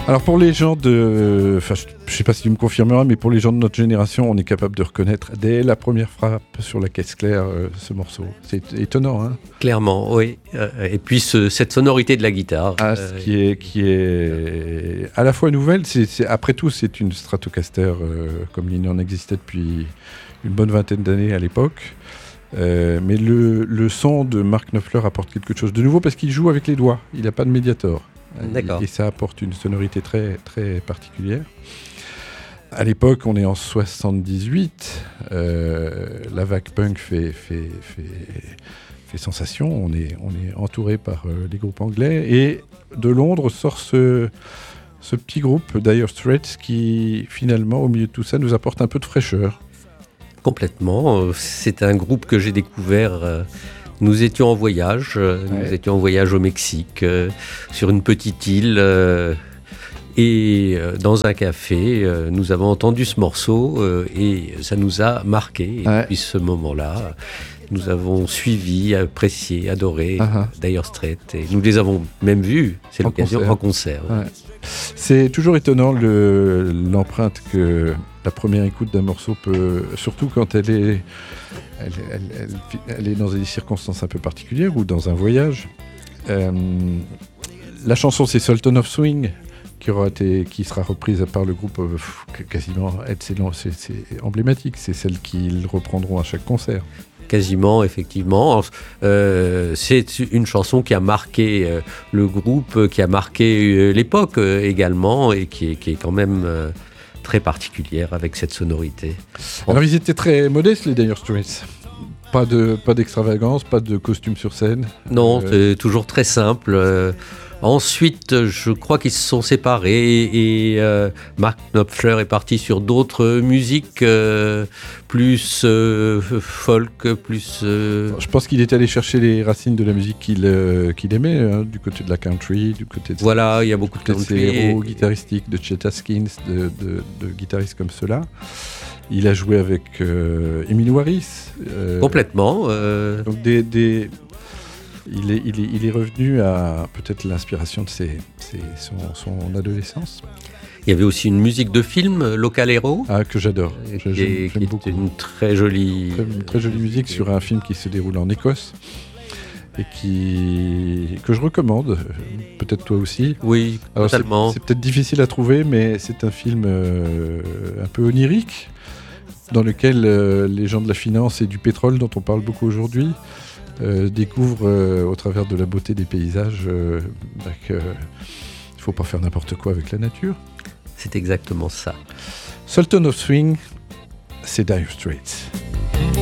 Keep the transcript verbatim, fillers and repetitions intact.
Alors pour les gens de... Enfin, je ne sais pas si tu me confirmeras, mais pour les gens de notre génération, on est capable de reconnaître dès la première frappe sur la caisse claire euh, ce morceau. C'est étonnant, hein ? Clairement, oui. Euh, et puis ce, cette sonorité de la guitare. Ah, ce qui est, qui est à la fois nouvelle, c'est, c'est, après tout, c'est une Stratocaster euh, comme il n'en existait depuis une bonne vingtaine d'années à l'époque. Euh, mais le, le son de Mark Knopfler apporte quelque chose de nouveau parce qu'il joue avec les doigts, il n'a pas de médiator. D'accord. Et, et ça apporte une sonorité très, très particulière. À l'époque, on est en soixante-dix-huit, euh, la vague punk fait, fait, fait, fait sensation, on est, on est entouré par euh, les groupes anglais, et de Londres sort ce, ce petit groupe, Dire Straits, qui finalement, au milieu de tout ça, nous apporte un peu de fraîcheur. Complètement, c'est un groupe que j'ai découvert... Nous étions en voyage, ouais. nous étions en voyage au Mexique, euh, sur une petite île, euh, et euh, dans un café, euh, nous avons entendu ce morceau euh, et ça nous a marqué. Ouais. Et depuis ce moment-là, nous avons suivi, apprécié, adoré uh-huh. Dire Straits, et nous les avons même vus, c'est en l'occasion, concert. en concert. Ouais. Ouais. C'est toujours étonnant le, l'empreinte que la première écoute d'un morceau peut, surtout quand elle est... Elle, elle, elle, elle est dans des circonstances un peu particulières ou dans un voyage. Euh, la chanson, c'est Sultan of Swing, qui, aura été, qui sera reprise par le groupe euh, quasiment. C'est, c'est, c'est emblématique, c'est celle qu'ils reprendront à chaque concert. Quasiment, effectivement. Euh, c'est une chanson qui a marqué euh, le groupe, qui a marqué euh, l'époque euh, également, et qui est, qui est quand même... Euh, très particulière avec cette sonorité. Alors ils étaient très modestes, les Dire Straits. Pas de pas d'extravagance, pas de costume sur scène. Non, euh... c'est toujours très simple. Euh, ensuite, je crois qu'ils se sont séparés et, et euh, Mark Knopfler est parti sur d'autres musiques euh, plus euh, folk, plus. Euh... Je pense qu'il est allé chercher les racines de la musique qu'il euh, qu'il aimait, hein, du côté de la country, du côté de. Voilà, il y a beaucoup de country. Ces héros guitaristiques de Chet Atkins, de, de, de guitaristes comme ceux-là. Il a joué avec euh, Emile Harris. Euh, Complètement. Euh... Donc des, des... Il, est, il, est, il est revenu à peut-être l'inspiration de ses, ses, son, son adolescence. Il y avait aussi une musique de film, Local Hero. Ah, que j'adore. Je, qui est, j'aime qui beaucoup. Une très jolie... Très, une très jolie musique sur un film qui se déroule en Écosse. Et qui que je recommande, peut-être toi aussi. Oui, alors totalement. C'est, c'est peut-être difficile à trouver, mais c'est un film euh, un peu onirique, dans lequel euh, les gens de la finance et du pétrole, dont on parle beaucoup aujourd'hui, euh, découvrent euh, au travers de la beauté des paysages euh, bah, qu'il ne faut pas faire n'importe quoi avec la nature. C'est exactement ça. Sultan of Swing, c'est Dire Straits.